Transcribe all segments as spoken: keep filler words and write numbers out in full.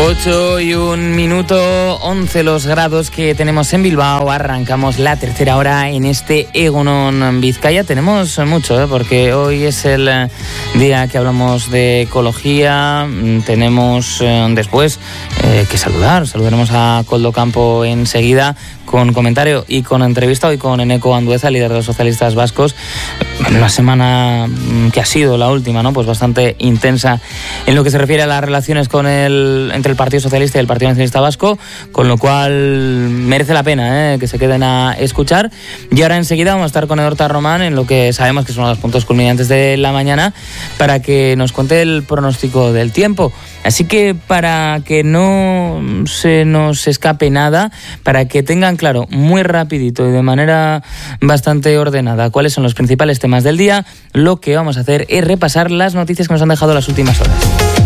ocho y un minuto, once los grados que tenemos en Bilbao. Arrancamos la tercera hora en este Egunon Vizcaya. Tenemos mucho, ¿eh? porque hoy es el día que hablamos de ecología. Tenemos eh, después eh, que saludar. Saludaremos a Koldo Campo enseguida con comentario y con entrevista hoy con Eneko Andueza, líder de los socialistas vascos. Una semana que ha sido la última, ¿no? Pues bastante intensa en lo que se refiere a las relaciones con el, entre el Partido Socialista y el Partido Nacionalista Vasco, con lo cual merece la pena ¿eh? que se queden a escuchar. Y ahora enseguida vamos a estar con Edorta Román en lo que sabemos que son uno de los puntos culminantes de la mañana, para que nos cuente el pronóstico del tiempo. Así que para que no se nos escape nada, para que tengan claro muy rapidito y de manera bastante ordenada cuáles son los principales temas del día, lo que vamos a hacer es repasar las noticias que nos han dejado las últimas horas.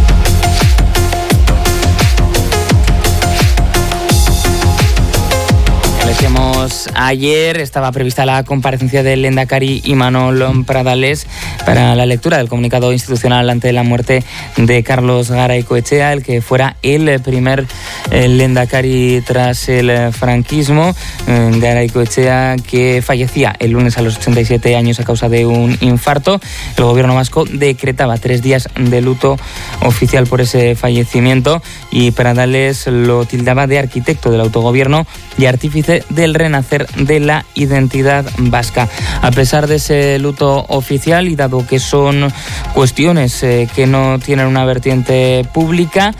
Decíamos ayer, estaba prevista la comparecencia del Lehendakari Imanol Pradales para la lectura del comunicado institucional ante la muerte de Carlos Garaycoetxea, el que fuera el primer el Lehendakari tras el franquismo. Garaycoetxea, que fallecía el lunes a los ochenta y siete años a causa de un infarto. El gobierno vasco decretaba tres días de luto oficial por ese fallecimiento, y Pradales lo tildaba de arquitecto del autogobierno y artífice del renacer de la identidad vasca. A pesar de ese luto oficial, y dado que son cuestiones eh, que no tienen una vertiente pública,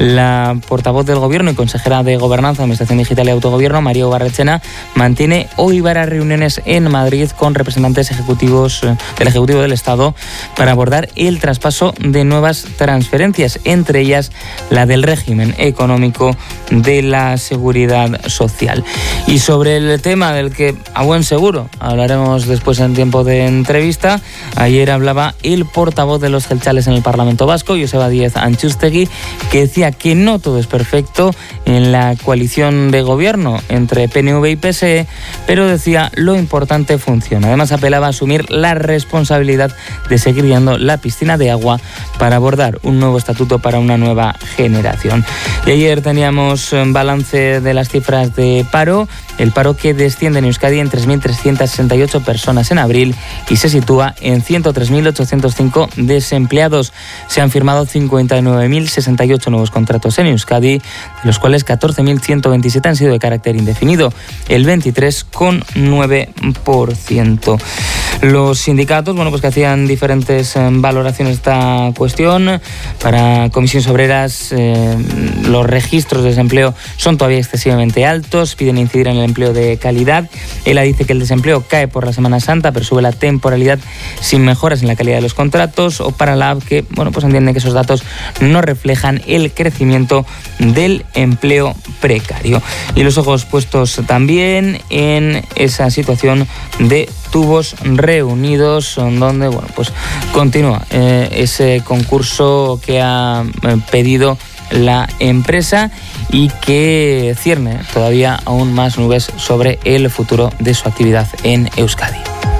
la portavoz del Gobierno y consejera de Gobernanza, Administración Digital y Autogobierno, María Barrechena, mantiene hoy varias reuniones en Madrid con representantes ejecutivos eh, del Ejecutivo del Estado para abordar el traspaso de nuevas transferencias, entre ellas la del régimen económico de la Seguridad Social. Y sobre el tema del que a buen seguro hablaremos después en tiempo de entrevista, ayer hablaba el portavoz de los jeltzales en el Parlamento Vasco, Joseba Díez Antxustegi, que decía que no todo es perfecto en la coalición de gobierno entre P N V y P S E, pero decía lo importante funciona. Además apelaba a asumir la responsabilidad de seguir llenando la piscina de agua para abordar un nuevo estatuto para una nueva generación. Y ayer teníamos un balance de las cifras de paro. El paro, que desciende en Euskadi en tres mil trescientas sesenta y ocho personas en abril y se sitúa en ciento tres mil ochocientos cinco desempleados. Se han firmado cincuenta y nueve mil sesenta y ocho nuevos contratos en Euskadi, de los cuales catorce mil ciento veintisiete han sido de carácter indefinido, el veintitrés coma nueve por ciento. Los sindicatos, bueno, pues que hacían diferentes eh, valoraciones de esta cuestión. Para Comisiones Obreras, eh, los registros de desempleo son todavía excesivamente altos, piden incidir en el empleo de calidad. Ela dice que el desempleo cae por la Semana Santa, pero sube la temporalidad sin mejoras en la calidad de los contratos. O para la A B, que bueno, pues entiende que esos datos no reflejan el crecimiento del empleo precario. Y los ojos puestos también en esa situación de Tubos Reunidos, donde bueno, pues continúa eh, ese concurso que ha eh, pedido la empresa y que cierne todavía aún más nubes sobre el futuro de su actividad en Euskadi.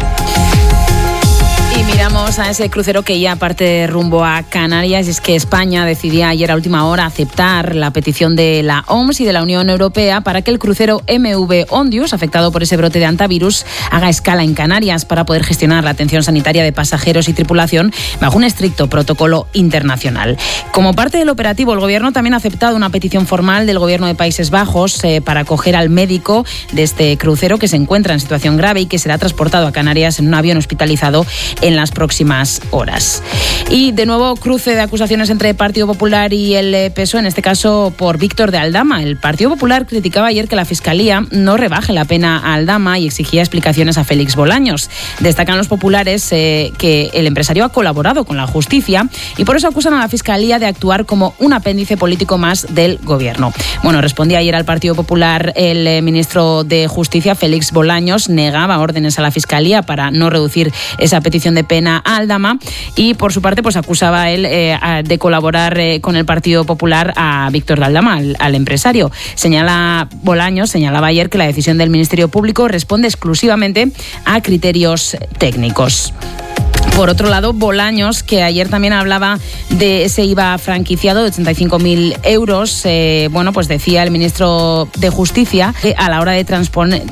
Y miramos a ese crucero que ya parte rumbo a Canarias. Y es que España decidía ayer a última hora aceptar la petición de la O M S y de la Unión Europea para que el crucero M V Ondius, afectado por ese brote de hantavirus, haga escala en Canarias para poder gestionar la atención sanitaria de pasajeros y tripulación bajo un estricto protocolo internacional. Como parte del operativo, el Gobierno también ha aceptado una petición formal del Gobierno de Países Bajos eh, para acoger al médico de este crucero, que se encuentra en situación grave y que será transportado a Canarias en un avión hospitalizado en las próximas horas. Y de nuevo cruce de acusaciones entre el Partido Popular y el P S O E, en este caso por Víctor de Aldama. El Partido Popular criticaba ayer que la Fiscalía no rebaje la pena a Aldama y exigía explicaciones a Félix Bolaños. Destacan los populares eh, que el empresario ha colaborado con la justicia y por eso acusan a la Fiscalía de actuar como un apéndice político más del Gobierno. Bueno, respondía ayer al Partido Popular el eh, ministro de Justicia, Félix Bolaños, negaba órdenes a la Fiscalía para no reducir esa petición de pena a Aldama, y por su parte pues acusaba a él eh, de colaborar eh, con el Partido Popular a Víctor de Aldama, al, al empresario. Señala Bolaños, señalaba ayer que la decisión del Ministerio Público responde exclusivamente a criterios técnicos. Por otro lado, Bolaños, que ayer también hablaba de ese I V A franquiciado de ochenta y cinco mil euros, eh, bueno, pues decía el ministro de Justicia que a la hora de transponer,